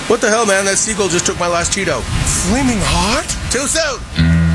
What the hell, man? That seagull just took my last Cheeto. Flaming hot? Too soon.